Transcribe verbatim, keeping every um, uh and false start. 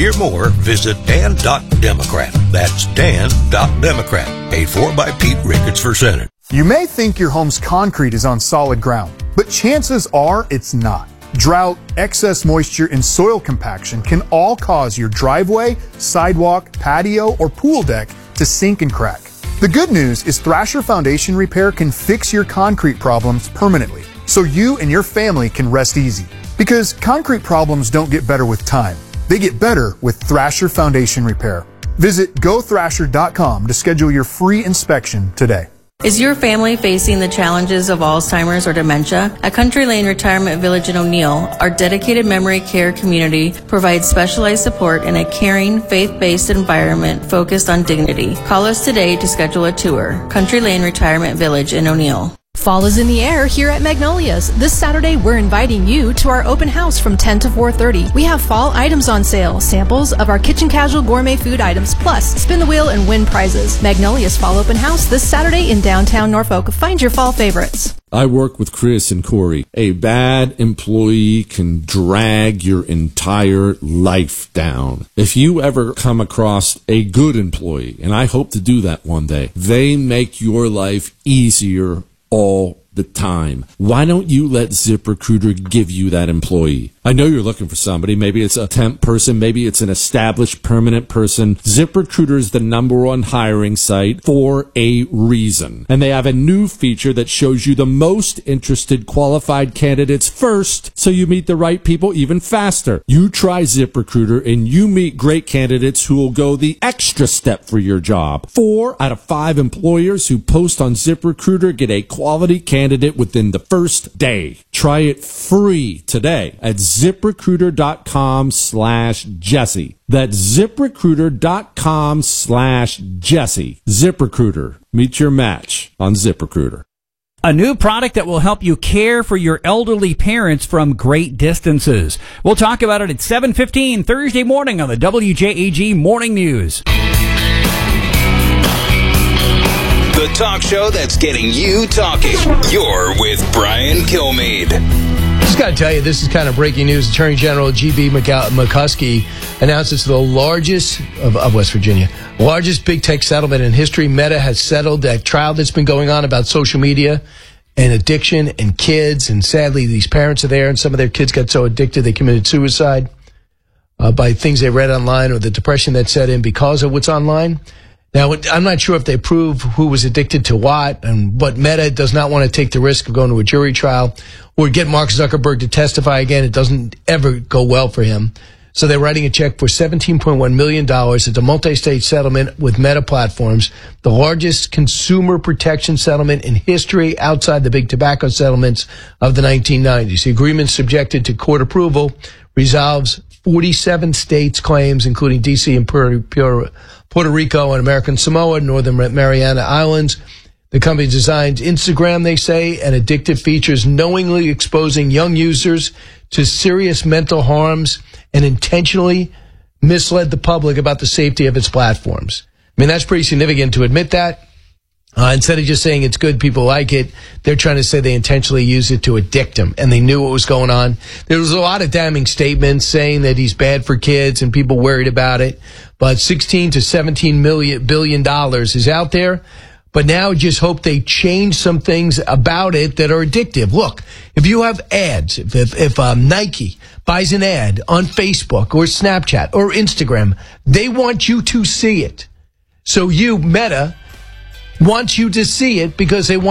hear more, visit dan dot democrat. That's dan dot democrat. Paid for by Pete Ricketts for Senate. You may think your home's concrete is on solid ground, but chances are it's not. Drought, excess moisture, and soil compaction can all cause your driveway, sidewalk, patio, or pool deck to sink and crack. The good news is Thrasher Foundation Repair can fix your concrete problems permanently, so you and your family can rest easy. Because concrete problems don't get better with time. They get better with Thrasher Foundation Repair. Visit go thrasher dot com to schedule your free inspection today. Is your family facing the challenges of Alzheimer's or dementia? At Country Lane Retirement Village in O'Neill, our dedicated memory care community provides specialized support in a caring, faith-based environment focused on dignity. Call us today to schedule a tour. Country Lane Retirement Village in O'Neill. Fall is in the air here at Magnolia's. This Saturday, we're inviting you to our open house from ten to four thirty. We have fall items on sale, samples of our kitchen casual gourmet food items, plus spin the wheel and win prizes. Magnolia's Fall Open House this Saturday in downtown Norfolk. Find your fall favorites. I work with Chris and Corey. A bad employee can drag your entire life down. If you ever come across a good employee, and I hope to do that one day, they make your life easier all the time. Why don't you let ZipRecruiter give you that employee? I know you're looking for somebody. Maybe it's a temp person. Maybe it's an established permanent person. ZipRecruiter is the number one hiring site for a reason. And they have a new feature that shows you the most interested qualified candidates first, so you meet the right people even faster. You try ZipRecruiter and you meet great candidates who will go the extra step for your job. Four out of five employers who post on ZipRecruiter get a quality candidate within the first day. Try it free today at ZipRecruiter.com slash Jesse. That's ZipRecruiter.com slash Jesse. ZipRecruiter. Meet your match on ZipRecruiter. A new product that will help you care for your elderly parents from great distances. We'll talk about it at seven fifteen Thursday morning on the W J A G Morning News. The talk show that's getting you talking. You're with Brian Kilmeade. Just got to tell you, this is kind of breaking news. Attorney General G B McCuskey announced it's the largest of, of West Virginia, largest big tech settlement in history. Meta has settled that trial that's been going on about social media and addiction and kids. And sadly, these parents are there, and some of their kids got so addicted they committed suicide uh, by things they read online or the depression that set in because of what's online. Now, I'm not sure if they prove who was addicted to what, and but Meta does not want to take the risk of going to a jury trial or get Mark Zuckerberg to testify again. It doesn't ever go well for him. So they're writing a check for seventeen point one million dollars. It's a multi-state settlement with Meta Platforms, the largest consumer protection settlement in history outside the big tobacco settlements of the nineteen nineties. The agreement, subjected to court approval, resolves forty-seven states' claims, including D C and Puerto, Puerto, Puerto Rico and American Samoa, Northern Mariana Islands. The company designs Instagram, they say, and addictive features, knowingly exposing young users to serious mental harms and intentionally misled the public about the safety of its platforms. I mean, that's pretty significant to admit that. Uh, instead of just saying it's good, people like it, they're trying to say they intentionally use it to addict them, and they knew what was going on. There was a lot of damning statements saying that he's bad for kids and people worried about it, but sixteen to seventeen million billion dollars is out there. But now just hope they change some things about it that are addictive. Look, if you have ads, if, if, if um, Nike buys an ad on Facebook or Snapchat or Instagram, they want you to see it. So you, Meta, wants you to see it because they want